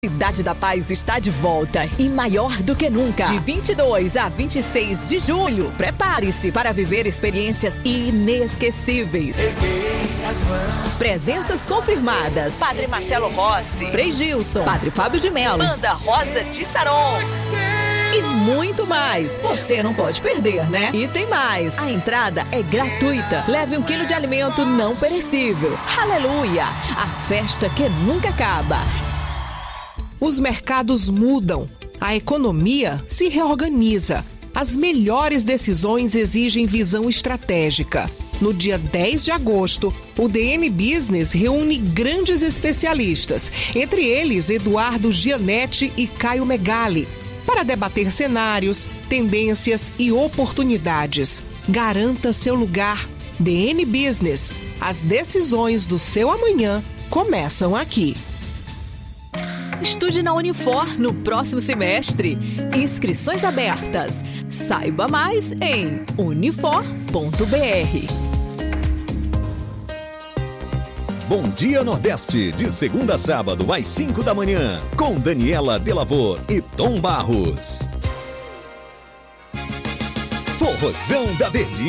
Cidade da Paz está de volta e maior do que nunca. De 22 a 26 de julho, prepare-se para viver experiências inesquecíveis. Presenças confirmadas: Padre Marcelo Rossi, Frei Gilson, Padre Fábio de Mello, Banda Rosa de Saron e muito mais. Você não pode perder, né? E tem mais. A entrada é gratuita. Leve 1 quilo de alimento não perecível. Aleluia! A festa que nunca acaba. Os mercados mudam, a economia se reorganiza. As melhores decisões exigem visão estratégica. No dia 10 de agosto, o DN Business reúne grandes especialistas, entre eles Eduardo Gianetti e Caio Megali, para debater cenários, tendências e oportunidades. Garanta seu lugar. DN Business. As decisões do seu amanhã começam aqui. Estude na Unifor no próximo semestre. Inscrições abertas. Saiba mais em unifor.br. Bom Dia Nordeste, de segunda a sábado às 5 da manhã, com Daniela Delavor e Tom Barros. Forrozão da Verdinha.